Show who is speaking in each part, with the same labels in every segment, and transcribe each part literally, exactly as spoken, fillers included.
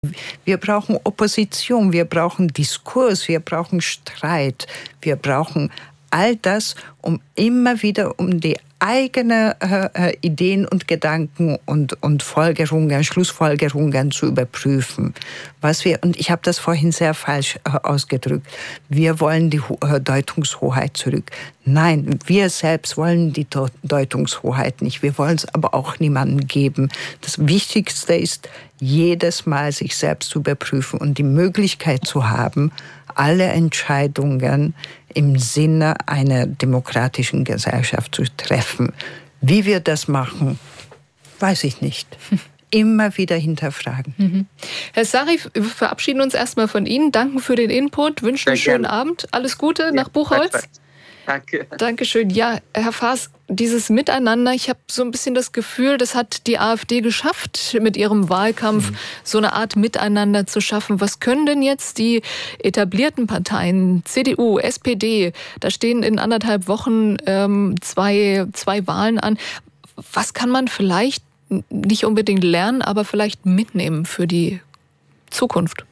Speaker 1: Wir brauchen Opposition, wir brauchen Diskurs, wir brauchen Streit, wir brauchen all das, um immer wieder um die eigene äh, Ideen und Gedanken und, und Folgerungen, Schlussfolgerungen zu überprüfen. Was wir, und ich habe das vorhin sehr falsch äh, ausgedrückt, wir wollen die äh, Deutungshoheit zurück. Nein, wir selbst wollen die Deutungshoheit nicht. Wir wollen es aber auch niemandem geben. Das Wichtigste ist, jedes Mal sich selbst zu überprüfen und die Möglichkeit zu haben, alle Entscheidungen im Sinne einer demokratischen Gesellschaft zu treffen. Wie wir das machen, weiß ich nicht. Immer wieder hinterfragen.
Speaker 2: Mhm. Herr Sarif, wir verabschieden uns erstmal von Ihnen. Danken für den Input, wünschen einen schönen Abend. Alles Gute ja, nach Buchholz.
Speaker 3: Danke.
Speaker 2: Dankeschön. Ja, Herr Faas, dieses Miteinander, ich habe so ein bisschen das Gefühl, das hat die AfD geschafft, mit ihrem Wahlkampf mhm. so eine Art Miteinander zu schaffen. Was können denn jetzt die etablierten Parteien, C D U, S P D, da stehen in anderthalb Wochen ähm, zwei, zwei Wahlen an. Was kann man vielleicht nicht unbedingt lernen, aber vielleicht mitnehmen für die Zukunft?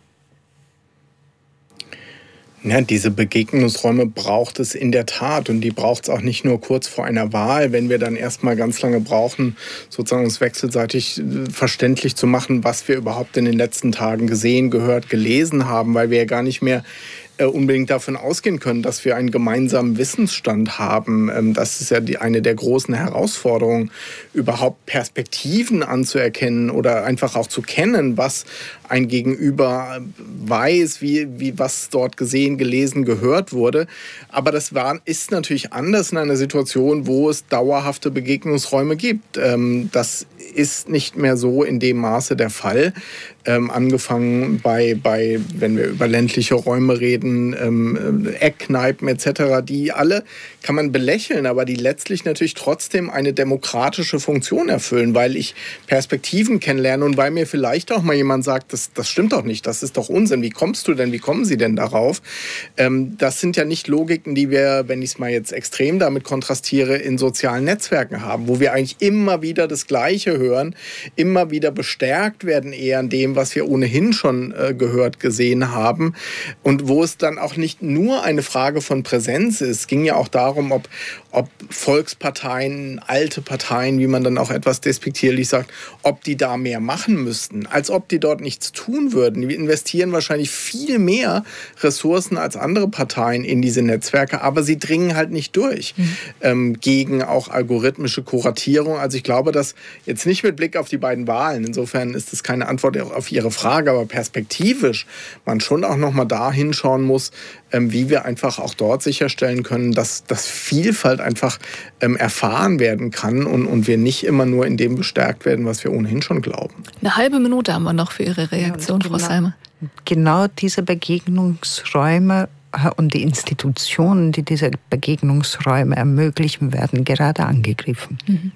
Speaker 4: Ja, diese Begegnungsräume braucht es in der Tat und die braucht es auch nicht nur kurz vor einer Wahl, wenn wir dann erstmal ganz lange brauchen, sozusagen uns wechselseitig verständlich zu machen, was wir überhaupt in den letzten Tagen gesehen, gehört, gelesen haben, weil wir ja gar nicht mehr unbedingt davon ausgehen können, dass wir einen gemeinsamen Wissensstand haben. Das ist ja die, eine der großen Herausforderungen, überhaupt Perspektiven anzuerkennen oder einfach auch zu kennen, was ein Gegenüber weiß, wie, wie was dort gesehen, gelesen, gehört wurde. Aber das war, ist natürlich anders in einer Situation, wo es dauerhafte Begegnungsräume gibt. Das ist nicht mehr so in dem Maße der Fall. Ähm, angefangen bei, bei, wenn wir über ländliche Räume reden, ähm, Eckkneipen et cetera, die alle kann man belächeln, aber die letztlich natürlich trotzdem eine demokratische Funktion erfüllen, weil ich Perspektiven kennenlerne und weil mir vielleicht auch mal jemand sagt, das, das stimmt doch nicht, das ist doch Unsinn, wie kommst du denn, wie kommen Sie denn darauf? Ähm, das sind ja nicht Logiken, die wir, wenn ich es mal jetzt extrem damit kontrastiere, in sozialen Netzwerken haben, wo wir eigentlich immer wieder das Gleiche hören, immer wieder bestärkt werden eher an dem, was wir ohnehin schon äh, gehört, gesehen haben und wo es dann auch nicht nur eine Frage von Präsenz ist. Es ging ja auch darum, ob, ob Volksparteien, alte Parteien, wie man dann auch etwas despektierlich sagt, ob die da mehr machen müssten, als ob die dort nichts tun würden. Die investieren wahrscheinlich viel mehr Ressourcen als andere Parteien in diese Netzwerke, aber sie dringen halt nicht durch mhm. ähm, gegen auch algorithmische Kuratierung. Also ich glaube, dass jetzt nicht mit Blick auf die beiden Wahlen, insofern ist es keine Antwort auf Ihre Frage, aber perspektivisch man schon auch noch mal da hinschauen muss, ähm, wie wir einfach auch dort sicherstellen können, dass, dass Vielfalt einfach ähm, erfahren werden kann und, und wir nicht immer nur in dem bestärkt werden, was wir ohnehin schon glauben.
Speaker 2: Eine halbe Minute haben wir noch für Ihre Reaktion, ja, Frau
Speaker 1: genau,
Speaker 2: Salmer.
Speaker 1: Genau diese Begegnungsräume und die Institutionen, die diese Begegnungsräume ermöglichen, werden gerade angegriffen.
Speaker 2: Mhm.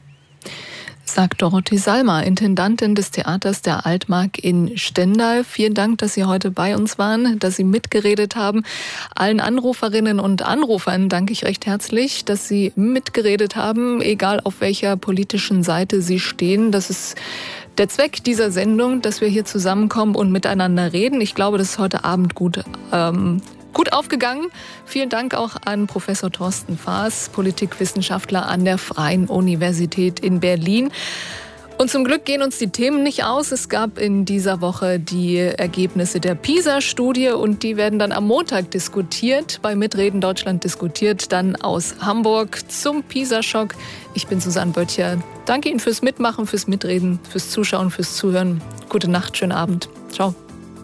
Speaker 2: Sagt Dorothee Salmer, Intendantin des Theaters der Altmark in Stendal. Vielen Dank, dass Sie heute bei uns waren, dass Sie mitgeredet haben. Allen Anruferinnen und Anrufern danke ich recht herzlich, dass Sie mitgeredet haben, egal auf welcher politischen Seite Sie stehen. Das ist der Zweck dieser Sendung, dass wir hier zusammenkommen und miteinander reden. Ich glaube, das ist heute Abend gut ähm, Gut aufgegangen. Vielen Dank auch an Professor Thorsten Faas, Politikwissenschaftler an der Freien Universität in Berlin. Und zum Glück gehen uns die Themen nicht aus. Es gab in dieser Woche die Ergebnisse der PISA-Studie und die werden dann am Montag diskutiert. Bei Mitreden Deutschland diskutiert dann aus Hamburg zum PISA-Schock. Ich bin Susanne Böttcher. Danke Ihnen fürs Mitmachen, fürs Mitreden, fürs Zuschauen, fürs Zuhören. Gute Nacht, schönen Abend. Ciao.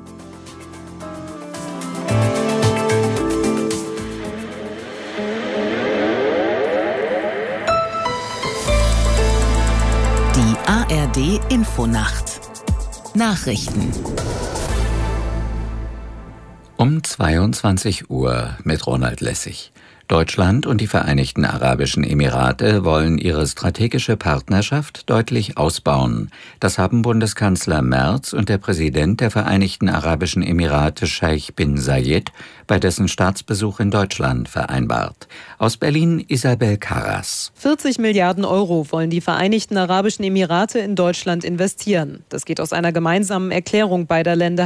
Speaker 5: A R D Infonacht Nachrichten
Speaker 6: um zweiundzwanzig Uhr mit Ronald Lessig. Deutschland und die Vereinigten Arabischen Emirate wollen ihre strategische Partnerschaft deutlich ausbauen. Das haben Bundeskanzler Merz und der Präsident der Vereinigten Arabischen Emirate, Scheich bin Zayed, bei dessen Staatsbesuch in Deutschland vereinbart. Aus Berlin Isabel Karras.
Speaker 7: vierzig Milliarden Euro wollen die Vereinigten Arabischen Emirate in Deutschland investieren. Das geht aus einer gemeinsamen Erklärung beider Länder